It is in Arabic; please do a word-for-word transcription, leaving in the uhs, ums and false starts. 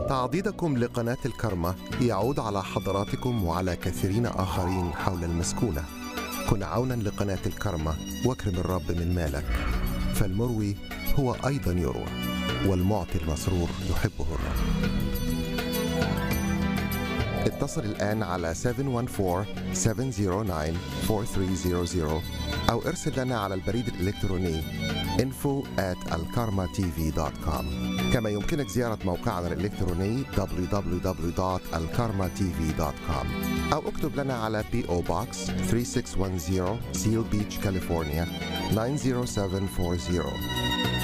تعضيدكم لقناة الكرمة يعود على حضراتكم وعلى كثيرين آخرين حول المسكونة. كن عونا لقناة الكرمة واكرم الرب من مالك، فالمروي هو أيضا يروى، والمعطي المسرور يحبه الرب. اتصل الآن على سبعة واحد أربعة سبعة صفر تسعة أربعة ثلاثة صفر صفر أو ارسل لنا على البريد الإلكتروني info at alkarma t v dot com. كما يمكنك زيارة موقعنا الإلكتروني دبليو دبليو دبليو دوت alkarma t v dot com أو اكتب لنا على بي أو Box ثلاثة ستة واحد صفر Seal Beach, كاليفورنيا تسعة صفر سبعة أربعة صفر.